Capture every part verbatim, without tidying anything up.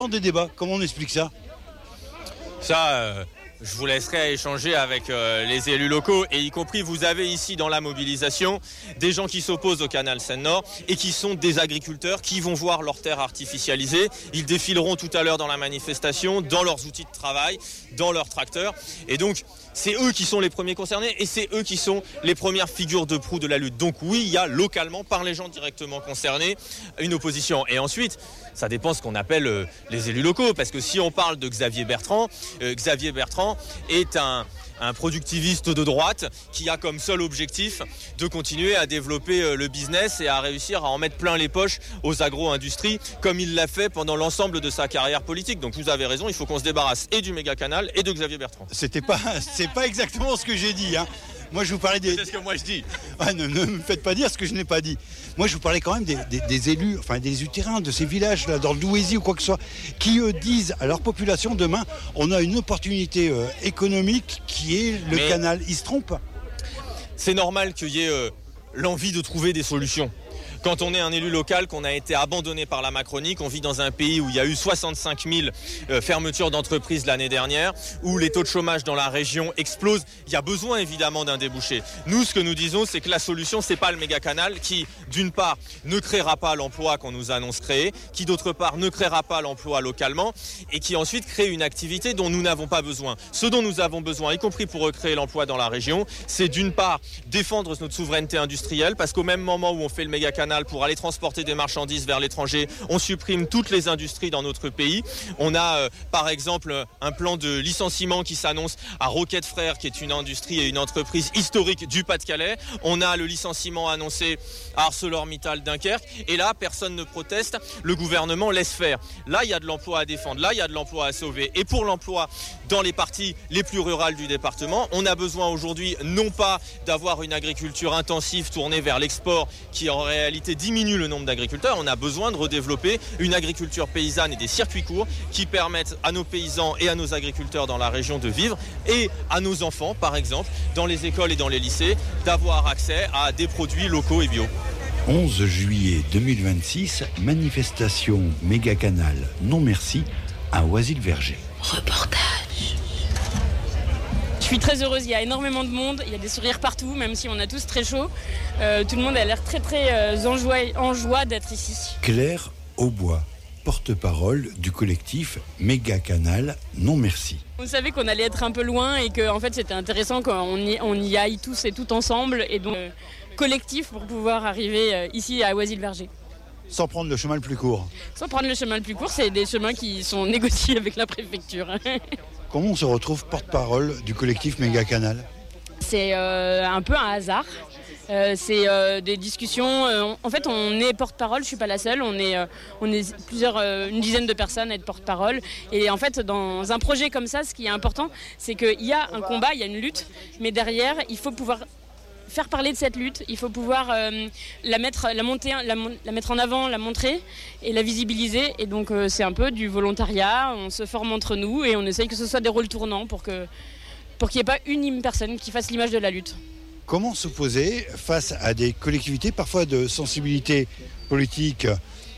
ans des débats. Comment on explique ça ? Ça, euh, je vous laisserai échanger avec euh, les élus locaux et y compris vous avez ici dans la mobilisation des gens qui s'opposent au canal Seine-Nord et qui sont des agriculteurs qui vont voir leurs terres artificialisées. Ils défileront tout à l'heure dans la manifestation, dans leurs outils de travail, dans leurs tracteurs. Et donc, c'est eux qui sont les premiers concernés et c'est eux qui sont les premières figures de proue de la lutte. Donc oui, il y a localement, par les gens directement concernés, une opposition. Et ensuite, ça dépend ce qu'on appelle euh, les élus locaux. Parce que si on parle de Xavier Bertrand, euh, Xavier Bertrand est un... un productiviste de droite qui a comme seul objectif de continuer à développer le business et à réussir à en mettre plein les poches aux agro-industries comme il l'a fait pendant l'ensemble de sa carrière politique. Donc vous avez raison, il faut qu'on se débarrasse et du méga-canal et de Xavier Bertrand. C'était pas, c'est pas exactement ce que j'ai dit, hein. Moi, je vous parlais des... C'est ce que moi je dis. Ah, ne, ne me faites pas dire ce que je n'ai pas dit. Moi, je vous parlais quand même des, des, des élus, enfin des élus terrains de ces villages, là, dans le Douaisis ou quoi que ce soit, qui eux disent à leur population, demain, on a une opportunité euh, économique qui est le Mais canal. Ils se trompent. C'est normal qu'il y ait euh, l'envie de trouver des solutions. Quand on est un élu local, qu'on a été abandonné par la Macronie, qu'on vit dans un pays où il y a eu soixante-cinq mille euh, fermetures d'entreprises l'année dernière, où les taux de chômage dans la région explosent, il y a besoin évidemment d'un débouché. Nous, ce que nous disons, c'est que la solution, c'est pas le méga-canal qui, d'une part, ne créera pas l'emploi qu'on nous annonce créer, qui, d'autre part, ne créera pas l'emploi localement et qui ensuite crée une activité dont nous n'avons pas besoin. Ce dont nous avons besoin, y compris pour recréer l'emploi dans la région, c'est d'une part défendre notre souveraineté industrielle, parce qu'au même moment où on fait le méga-canal pour aller transporter des marchandises vers l'étranger, on supprime toutes les industries dans notre pays. On a euh, par exemple un plan de licenciement qui s'annonce à Roquette Frères, qui est une industrie et une entreprise historique du Pas-de-Calais. On a le licenciement annoncé à ArcelorMittal Dunkerque. Et là, personne ne proteste. Le gouvernement laisse faire. Là, il y a de l'emploi à défendre. Là, il y a de l'emploi à sauver. Et pour l'emploi dans les parties les plus rurales du département, on a besoin aujourd'hui non pas d'avoir une agriculture intensive tournée vers l'export qui en réalité diminue le nombre d'agriculteurs, on a besoin de redévelopper une agriculture paysanne et des circuits courts qui permettent à nos paysans et à nos agriculteurs dans la région de vivre et à nos enfants, par exemple, dans les écoles et dans les lycées, d'avoir accès à des produits locaux et bio. onze juillet deux mille vingt-six, manifestation méga-canal non merci à Oisy-le-Verger. Reportage. Je suis très heureuse, il y a énormément de monde, il y a des sourires partout, même si on a tous très chaud. Euh, tout le monde a l'air très très euh, en, joie, en joie d'être ici. Claire Aubois, porte-parole du collectif Méga-Canal non merci. On savait qu'on allait être un peu loin et que en fait, c'était intéressant qu'on y, on y aille tous et tout ensemble, et donc euh, collectif pour pouvoir arriver euh, ici à Oisy-le-Verger. Sans prendre le chemin le plus court. Sans prendre le chemin le plus court, c'est des chemins qui sont négociés avec la préfecture. Comment on se retrouve porte-parole du collectif Méga-Canal ? C'est euh, un peu un hasard. Euh, c'est euh, des discussions. Euh, en fait, on est porte-parole. Je suis pas la seule. On est, euh, on est plusieurs, euh, une dizaine de personnes à être porte-parole. Et en fait, dans un projet comme ça, ce qui est important, c'est qu'il y a un combat, il y a une lutte, mais derrière, il faut pouvoir faire parler de cette lutte, il faut pouvoir euh, la mettre, la monter, la, la mettre en avant, la montrer et la visibiliser. Et donc euh, c'est un peu du volontariat, on se forme entre nous et on essaye que ce soit des rôles tournants pour, que, pour qu'il n'y ait pas une personne qui fasse l'image de la lutte. Comment s'opposer face à des collectivités parfois de sensibilités politiques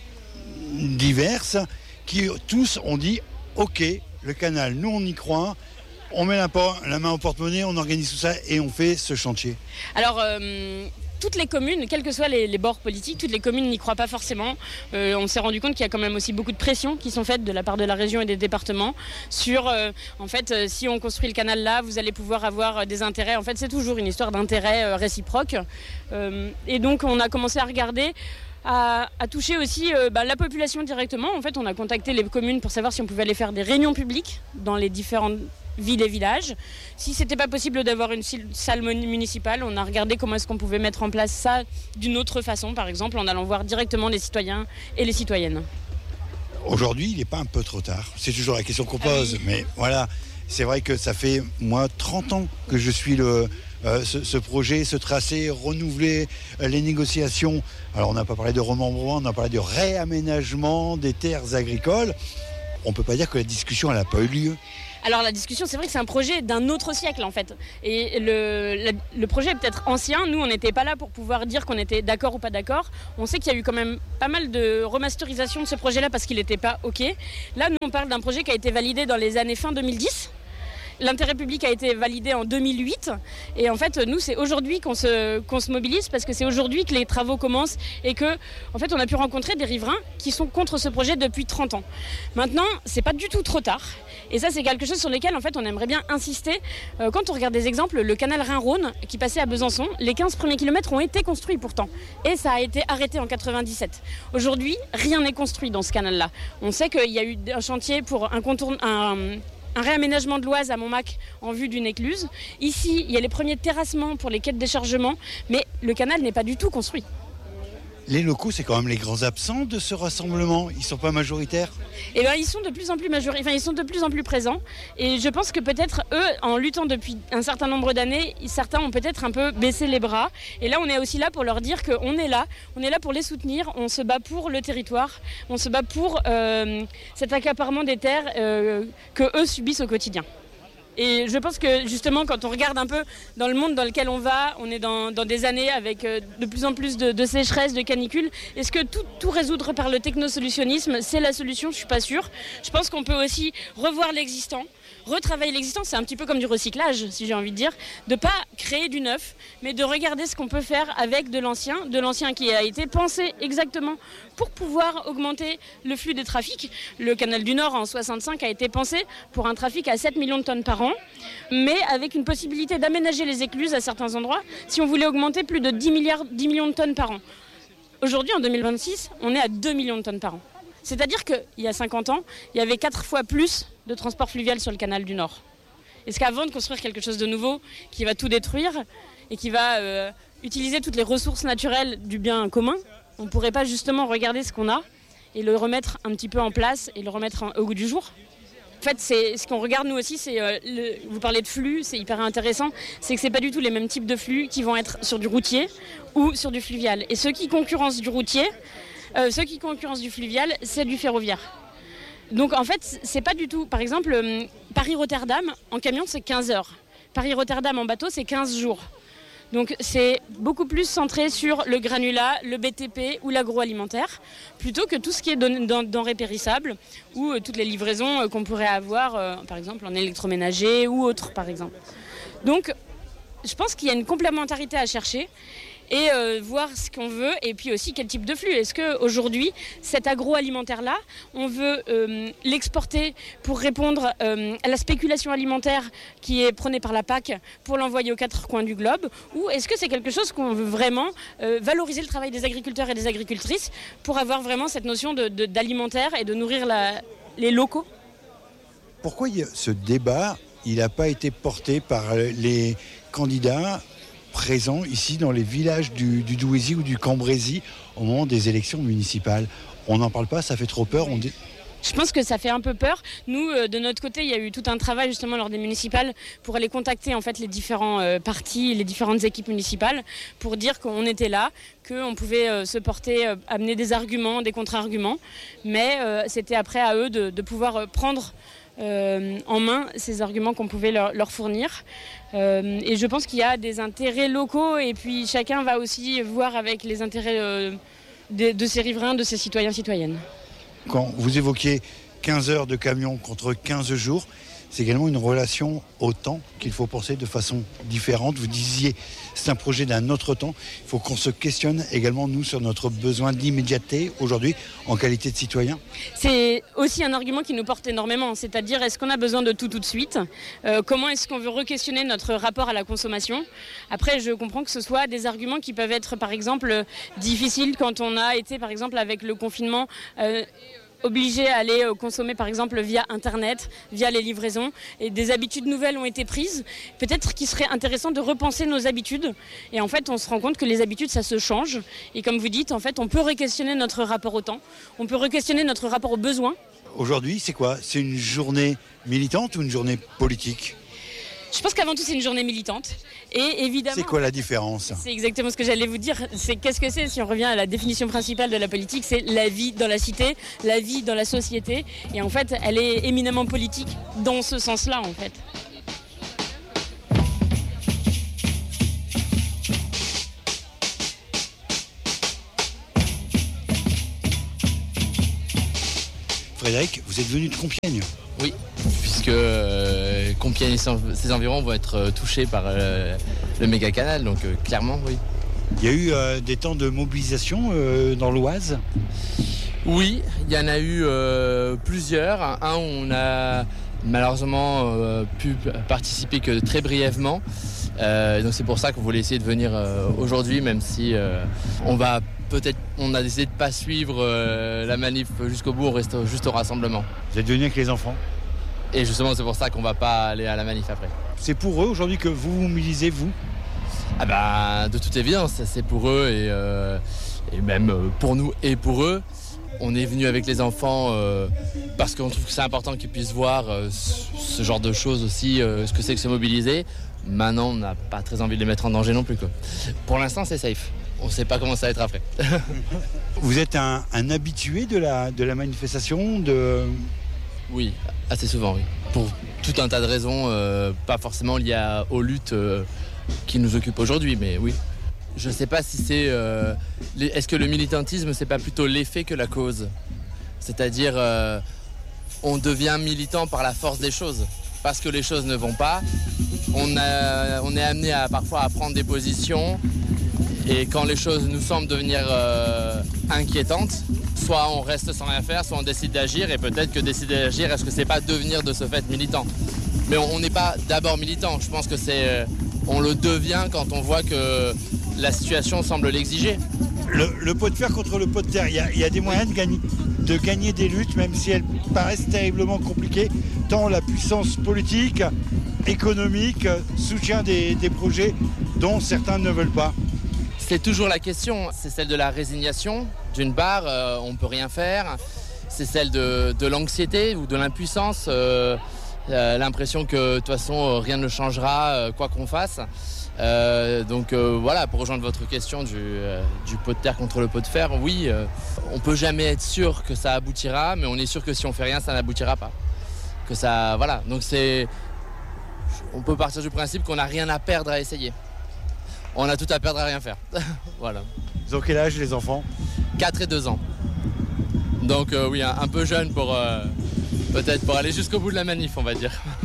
diverses qui tous ont dit « Ok, le canal, nous on y croit ». On met la, la main au porte-monnaie, on organise tout ça et on fait ce chantier. Alors, euh, toutes les communes, quels que soient les, les bords politiques, toutes les communes n'y croient pas forcément. Euh, on s'est rendu compte qu'il y a quand même aussi beaucoup de pression qui sont faites de la part de la région et des départements sur, euh, en fait, euh, si on construit le canal là, vous allez pouvoir avoir des intérêts. En fait, c'est toujours une histoire d'intérêt euh, réciproque. Euh, et donc, on a commencé à regarder À, à toucher aussi euh, bah, la population directement. En fait, on a contacté les communes pour savoir si on pouvait aller faire des réunions publiques dans les différentes villes et villages. Si c'était pas possible d'avoir une salle municipale, on a regardé comment est-ce qu'on pouvait mettre en place ça d'une autre façon, par exemple en allant voir directement les citoyens et les citoyennes. Aujourd'hui, il n'est pas un peu trop tard. C'est toujours la question qu'on pose, ah oui. Mais voilà, c'est vrai que ça fait, moi, trente ans que je suis le... Euh, ce, ce projet, ce tracé, renouveler euh, les négociations. Alors on n'a pas parlé de remembrement, on a parlé de réaménagement des terres agricoles. On ne peut pas dire que la discussion n'a pas eu lieu. Alors la discussion, c'est vrai que c'est un projet d'un autre siècle en fait. Et le, le, le projet est peut-être ancien. Nous, on n'était pas là pour pouvoir dire qu'on était d'accord ou pas d'accord. On sait qu'il y a eu quand même pas mal de remasterisation de ce projet-là parce qu'il n'était pas OK. Là, nous, on parle d'un projet qui a été validé dans les années fin deux mille dix. L'intérêt public a été validé en deux mille huit et en fait nous c'est aujourd'hui qu'on se, qu'on se mobilise parce que c'est aujourd'hui que les travaux commencent et que en fait on a pu rencontrer des riverains qui sont contre ce projet depuis trente ans. Maintenant c'est pas du tout trop tard et ça c'est quelque chose sur lequel en fait on aimerait bien insister. Euh, quand on regarde des exemples, le canal Rhin-Rhône qui passait à Besançon, les quinze premiers kilomètres ont été construits pourtant et ça a été arrêté en quatre-vingt-dix-sept. Aujourd'hui rien n'est construit dans ce canal là. On sait qu'il y a eu un chantier pour un contourne un Un réaménagement de l'Oise à Montmac en vue d'une écluse. Ici, il y a les premiers terrassements pour les quais de déchargement, mais le canal n'est pas du tout construit. Les locaux, c'est quand même les grands absents de ce rassemblement. Ils ne sont pas majoritaires. Eh bien, ils sont de plus en plus majoritaires, enfin, ils sont de plus en plus présents. Et je pense que peut-être, eux, en luttant depuis un certain nombre d'années, certains ont peut-être un peu baissé les bras. Et là, on est aussi là pour leur dire qu'on est là. On est là pour les soutenir. On se bat pour le territoire. On se bat pour euh, cet accaparement des terres euh, que eux subissent au quotidien. Et je pense que justement, quand on regarde un peu dans le monde dans lequel on va, on est dans, dans des années avec de plus en plus de, de sécheresse, de canicules. Est-ce que tout, tout résoudre par le technosolutionnisme, c'est la solution? Je ne suis pas sûre. Je pense qu'on peut aussi revoir l'existant, retravailler l'existant. C'est un petit peu comme du recyclage, si j'ai envie de dire. De ne pas créer du neuf, mais de regarder ce qu'on peut faire avec de l'ancien, de l'ancien qui a été pensé exactement pour pouvoir augmenter le flux des trafics. Le canal du Nord en soixante-cinq a été pensé pour un trafic à sept millions de tonnes par an, mais avec une possibilité d'aménager les écluses à certains endroits si on voulait augmenter plus de dix milliards, dix millions de tonnes par an. Aujourd'hui, en deux mille vingt-six, on est à deux millions de tonnes par an. C'est-à-dire qu'il y a cinquante ans, il y avait quatre fois plus de transport fluvial sur le canal du Nord. Est-ce qu'avant de construire quelque chose de nouveau qui va tout détruire et qui va euh, utiliser toutes les ressources naturelles du bien commun, on ne pourrait pas justement regarder ce qu'on a et le remettre un petit peu en place et le remettre en, au goût du jour? En fait, c'est, ce qu'on regarde nous aussi, c'est euh, le, vous parlez de flux, c'est hyper intéressant, c'est que c'est pas du tout les mêmes types de flux qui vont être sur du routier ou sur du fluvial. Et ceux qui concurrencent du routier, euh, ceux qui concurrencent du fluvial, c'est du ferroviaire. Donc en fait, c'est pas du tout. Par exemple, euh, Paris-Rotterdam en camion, c'est quinze heures. Paris-Rotterdam en bateau, c'est quinze jours. Donc c'est beaucoup plus centré sur le granulat, le B T P ou l'agroalimentaire, plutôt que tout ce qui est denrées périssables ou euh, toutes les livraisons euh, qu'on pourrait avoir, euh, par exemple en électroménager ou autre, par exemple. Donc je pense qu'il y a une complémentarité à chercher et euh, voir ce qu'on veut et puis aussi quel type de flux. Est-ce qu'aujourd'hui, cet agroalimentaire-là, on veut euh, l'exporter pour répondre euh, à la spéculation alimentaire qui est prônée par la P A C pour l'envoyer aux quatre coins du globe, ou est-ce que c'est quelque chose qu'on veut vraiment euh, valoriser le travail des agriculteurs et des agricultrices pour avoir vraiment cette notion de, de, d'alimentaire et de nourrir la, les locaux? Pourquoi ce débat, il n'a pas été porté par les candidats présents ici dans les villages du, du Douaisis ou du Cambrésis au moment des élections municipales? On n'en parle pas, ça fait trop peur. On dit... Je pense que ça fait un peu peur. Nous, euh, de notre côté, il y a eu tout un travail justement lors des municipales pour aller contacter en fait les différents euh, partis, les différentes équipes municipales pour dire qu'on était là, qu'on pouvait euh, se porter, euh, amener des arguments, des contre-arguments. Mais euh, c'était après à eux de, de pouvoir euh, prendre Euh, en main ces arguments qu'on pouvait leur, leur fournir. Euh, et je pense qu'il y a des intérêts locaux et puis chacun va aussi voir avec les intérêts euh, de, de ses riverains, de ses citoyens, citoyennes. Quand vous évoquiez quinze heures de camion contre quinze jours, c'est également une relation au temps qu'il faut penser de façon différente. Vous disiez, c'est un projet d'un autre temps. Il faut qu'on se questionne également, nous, sur notre besoin d'immédiateté aujourd'hui, en qualité de citoyen. C'est aussi un argument qui nous porte énormément, c'est-à-dire est-ce qu'on a besoin de tout tout de suite euh, Comment est-ce qu'on veut re-questionner notre rapport à la consommation? Après, je comprends que ce soit des arguments qui peuvent être, par exemple, difficiles quand on a été, par exemple, avec le confinement... Euh, obligés à aller consommer par exemple via Internet, via les livraisons, et des habitudes nouvelles ont été prises. Peut-être qu'il serait intéressant de repenser nos habitudes, et en fait on se rend compte que les habitudes ça se change, et comme vous dites, en fait on peut re-questionner notre rapport au temps, on peut re-questionner notre rapport aux besoins. Aujourd'hui, c'est quoi? C'est une journée militante ou une journée politique? Je pense qu'avant tout, c'est une journée militante. Et évidemment, c'est quoi la différence ? C'est exactement ce que j'allais vous dire. C'est qu'est-ce que c'est, si on revient à la définition principale de la politique, c'est la vie dans la cité, la vie dans la société. Et en fait, elle est éminemment politique dans ce sens-là, en fait. Frédéric, vous êtes venu de Compiègne ? Oui, puisque euh, Compiègne et ses environs vont être euh, touchés par euh, le méga canal, donc euh, clairement, oui. Il y a eu euh, des temps de mobilisation euh, dans l'Oise ? Oui, il y en a eu euh, plusieurs. Un où on a malheureusement euh, pu participer que très brièvement. Euh, donc c'est pour ça qu'on voulait essayer de venir euh, aujourd'hui, même si euh, on va peut-être, on a décidé de ne pas suivre euh, la manif jusqu'au bout, on reste juste au rassemblement. Vous êtes venu avec les enfants ? Et justement, c'est pour ça qu'on ne va pas aller à la manif après. C'est pour eux aujourd'hui que vous vous mobilisez, vous ? Ah bah, de toute évidence, c'est pour eux et, euh, et même pour nous et pour eux. On est venu avec les enfants euh, parce qu'on trouve que c'est important qu'ils puissent voir euh, ce genre de choses aussi, euh, ce que c'est que se mobiliser. Maintenant, on n'a pas très envie de les mettre en danger non plus, quoi. Pour l'instant, c'est safe. On ne sait pas comment ça va être après. Vous êtes un, un habitué de la, de la manifestation de... Oui, assez souvent, oui. Pour tout un tas de raisons, euh, pas forcément liées à, aux luttes euh, qui nous occupent aujourd'hui, mais oui. Je ne sais pas si c'est... Euh, les, est-ce que le militantisme, c'est pas plutôt l'effet que la cause ? C'est-à-dire, euh, on devient militant par la force des choses. Parce que les choses ne vont pas, on, a, on est amené à parfois à prendre des positions. Et quand les choses nous semblent devenir euh, inquiétantes, soit on reste sans rien faire, soit on décide d'agir. Et peut-être que décider d'agir, est-ce que c'est pas devenir de ce fait militant ? Mais on n'est pas d'abord militant. Je pense que c'est, on le devient quand on voit que la situation semble l'exiger. Le, le pot de fer contre le pot de terre, il y a, il y a des moyens de gagner, de gagner des luttes, même si elles paraissent terriblement compliquées, tant la puissance politique, économique, soutient des, des projets dont certains ne veulent pas. C'est toujours la question, c'est celle de la résignation. D'une part, euh, on ne peut rien faire. C'est celle de, de l'anxiété ou de l'impuissance, euh, euh, l'impression que de toute façon euh, rien ne changera euh, quoi qu'on fasse. Euh, donc euh, voilà, pour rejoindre votre question du, euh, du pot de terre contre le pot de fer, oui, euh, on peut jamais être sûr que ça aboutira, mais on est sûr que si on fait rien, ça n'aboutira pas. Que ça, voilà, donc c'est, on peut partir du principe qu'on n'a rien à perdre à essayer. On a tout à perdre à rien faire. Voilà. Ils ont quel âge les enfants ? quatre et deux ans. Donc euh, oui, un, un peu jeune pour euh, peut-être pour aller jusqu'au bout de la manif, on va dire.